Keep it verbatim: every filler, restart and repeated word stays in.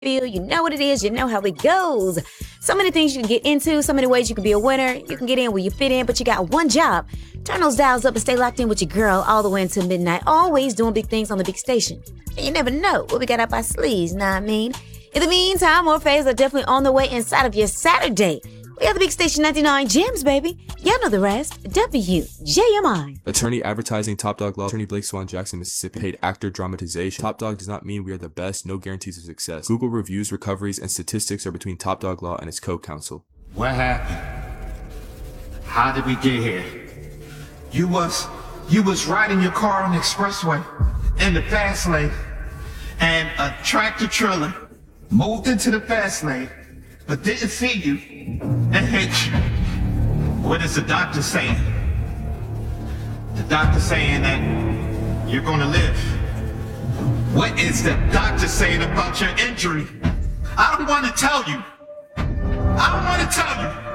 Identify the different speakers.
Speaker 1: feel, you know what it is, you know how it goes. So many things you can get into, so many ways you can be a winner. You can get in where you fit in, but you got one job. Turn those dials up and stay locked in with your girl all the way until midnight, always doing big things on the big station. And you never know what we got up our sleeves, know what I mean? In the meantime, more faves are definitely on the way inside of your Saturday. We got the big station ninety-nine Gems, baby. Y'all know the rest. W J M I.
Speaker 2: Attorney advertising, Top Dog Law, Attorney Blake Swan Jackson, Mississippi. Paid actor dramatization. Top Dog does not mean we are the best, no guarantees of success. Google reviews, recoveries, and statistics are between Top Dog Law and its co-counsel.
Speaker 3: What happened? How did we get here? You was, you was riding your car on the expressway in the fast lane, and a tractor trailer moved into the fast lane, but didn't see you and hit you. What is the doctor saying? The doctor saying that you're gonna live. What is the doctor saying about your injury? I don't want to tell you. I don't want to tell you.